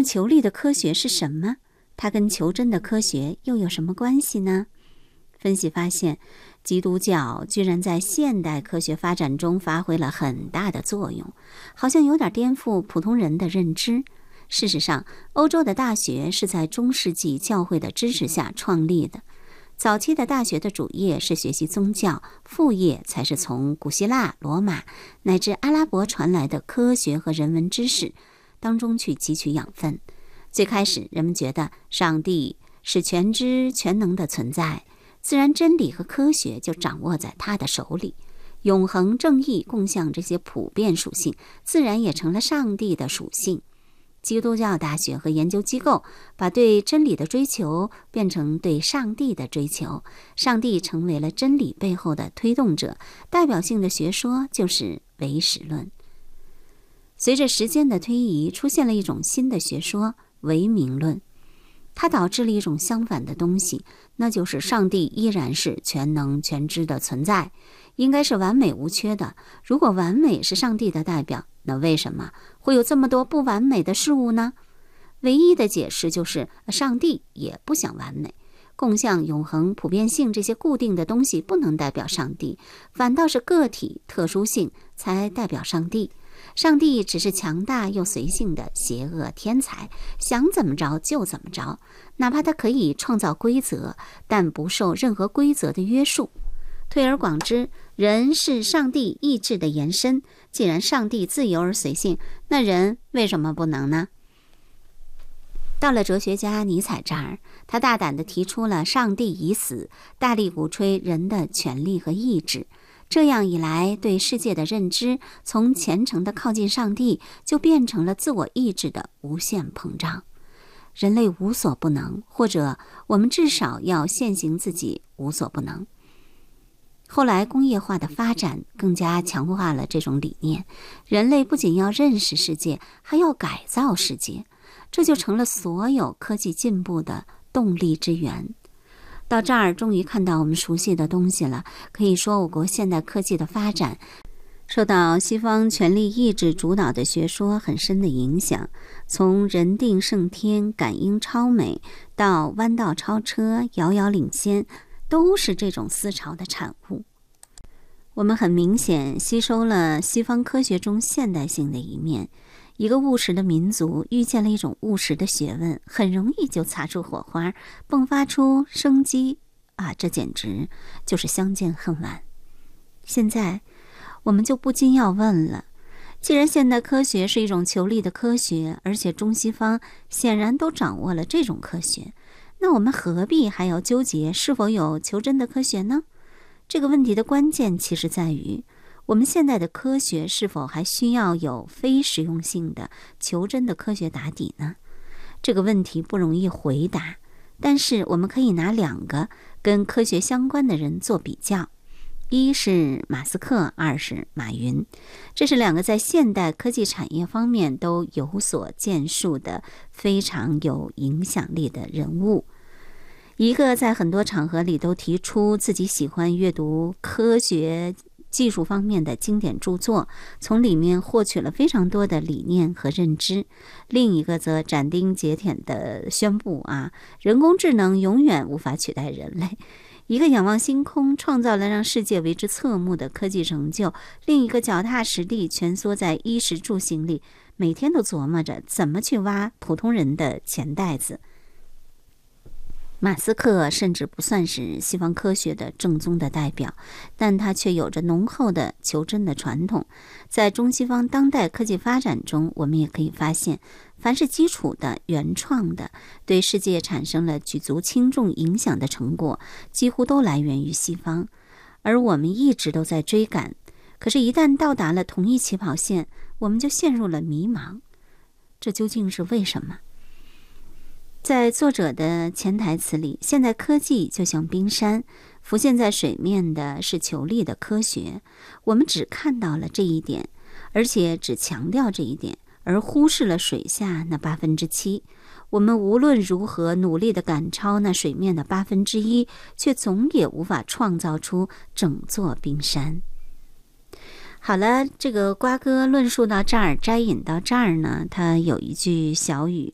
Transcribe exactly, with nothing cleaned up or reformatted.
求力的科学是什么？它跟求真的科学又有什么关系呢？分析发现，基督教居然在现代科学发展中发挥了很大的作用，好像有点颠覆普通人的认知。事实上，欧洲的大学是在中世纪教会的支持下创立的。早期的大学的主业是学习宗教，副业才是从古希腊、罗马乃至阿拉伯传来的科学和人文知识当中去汲取养分。最开始，人们觉得上帝是全知全能的存在，自然真理和科学就掌握在他的手里，永恒正义共享这些普遍属性，自然也成了上帝的属性。基督教大学和研究机构把对真理的追求变成对上帝的追求，上帝成为了真理背后的推动者，代表性的学说就是唯识论。随着时间的推移，出现了一种新的学说，唯名论。它导致了一种相反的东西，那就是上帝依然是全能全知的存在，应该是完美无缺的。如果完美是上帝的代表，那为什么会有这么多不完美的事物呢？唯一的解释就是上帝也不想完美，共相、永恒、普遍性这些固定的东西不能代表上帝，反倒是个体特殊性才代表上帝。上帝只是强大又随性的邪恶天才，想怎么着就怎么着，哪怕他可以创造规则，但不受任何规则的约束。推而广之，人是上帝意志的延伸，既然上帝自由而随性，那人为什么不能呢？到了哲学家尼采这儿，他大胆地提出了上帝已死，大力鼓吹人的权利和意志。这样一来，对世界的认知从虔诚的靠近上帝，就变成了自我意志的无限膨胀。人类无所不能，或者我们至少要现行自己无所不能。后来工业化的发展更加强化了这种理念，人类不仅要认识世界，还要改造世界，这就成了所有科技进步的动力之源。到这儿终于看到我们熟悉的东西了，可以说我国现代科技的发展受到西方权力意志主导的学说很深的影响，从人定胜天、感应超美到弯道超车、遥遥领先，都是这种思潮的产物。我们很明显吸收了西方科学中现代性的一面，一个务实的民族遇见了一种务实的学问，很容易就擦出火花，迸发出生机啊！这简直就是相见恨晚。现在我们就不禁要问了，既然现代科学是一种求力的科学，而且中西方显然都掌握了这种科学，那我们何必还要纠结是否有求真的科学呢？这个问题的关键其实在于，我们现在的科学是否还需要有非实用性的求真的科学打底呢？这个问题不容易回答，但是我们可以拿两个跟科学相关的人做比较，一是马斯克，二是马云。这是两个在现代科技产业方面都有所建树的非常有影响力的人物。一个在很多场合里都提出自己喜欢阅读科学技术方面的经典著作，从里面获取了非常多的理念和认知。另一个则斩钉截铁地宣布啊，人工智能永远无法取代人类。一个仰望星空，创造了让世界为之侧目的科技成就；另一个脚踏实地蜷缩在衣食住行里，每天都琢磨着怎么去挖普通人的钱袋子。马斯克甚至不算是西方科学的正宗的代表，但他却有着浓厚的求真的传统。在中西方当代科技发展中，我们也可以发现，凡是基础的、原创的，对世界产生了举足轻重影响的成果，几乎都来源于西方，而我们一直都在追赶。可是，一旦到达了同一起跑线，我们就陷入了迷茫。这究竟是为什么？在作者的潜台词里，现代科技就像冰山，浮现在水面的是求力的科学。我们只看到了这一点，而且只强调这一点，而忽视了水下那八分之七。我们无论如何努力地赶超那水面的八分之一，却总也无法创造出整座冰山。好了，这个瓜哥论述到这儿，摘引到这儿呢，他有一句小语